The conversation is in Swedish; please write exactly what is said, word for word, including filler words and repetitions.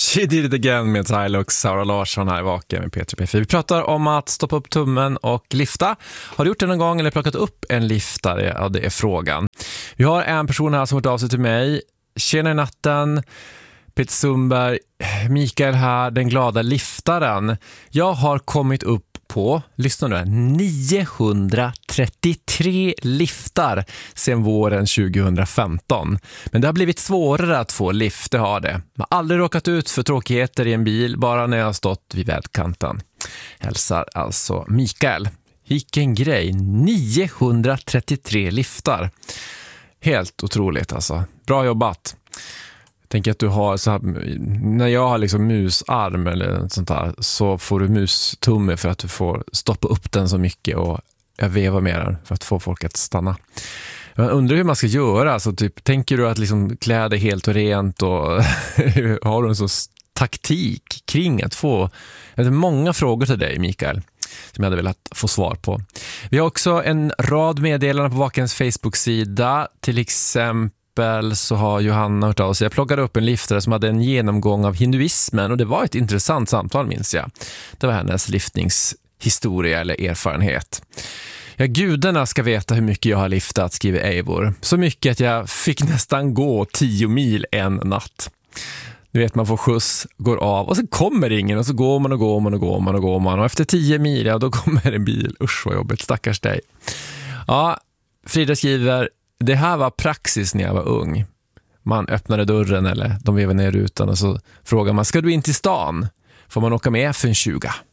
She did it again med Tylux, Sara Larsson här i Vaken med P tre P fyra. Vi pratar om att stoppa upp tummen och lifta. Har du gjort det någon gång eller plockat upp en liftare? Ja, det är frågan. Vi har en person här som har hört av sig till mig. Tjena i natten, Peter Sundberg, Mikael här, den glada liftaren. Jag har kommit upp på, lyssna nu, niohundratrettiotre liftar sedan våren tjugohundrafemton. Men det har blivit svårare att få lift, det har det. Jag har aldrig råkat ut för tråkigheter i en bil, bara när jag har stått vid vägkanten. Hälsar alltså Mikael. Vilken grej, niohundratrettiotre liftar. Helt otroligt alltså. Bra jobbat. Jag tänker att du har så här, när jag har liksom musarm eller sånt där, så får du mustumme för att du får stoppa upp den så mycket och jag vevar med den för att få folk att stanna. Jag undrar hur man ska göra, alltså typ, tänker du att liksom klä dig helt och rent och har du en sån taktik kring att få, jag har många frågor till dig Mikael som jag hade velat få svar på. Vi har också en rad meddelanden på Vakens Facebook-sida, till exempel så har Johanna hört av sig. Jag plockade upp en liftare som hade en genomgång av hinduismen och det var ett intressant samtal, minns jag. Det var hennes liftningshistoria eller erfarenhet. Ja, gudarna ska veta hur mycket jag har liftat, skriver Eivor. Så mycket att jag fick nästan gå tio mil en natt. Du vet, man får skjuts, går av och så kommer ingen och så går man och går man och går man och går man och efter tio mil, ja, då kommer en bil. Usch vad jobbigt, stackars dig. Ja, Frida skriver: det här var praxis när jag var ung. Man öppnade dörren eller de vevade ner rutan och så frågar man, ska du in till stan? Får man åka med för en tjuga?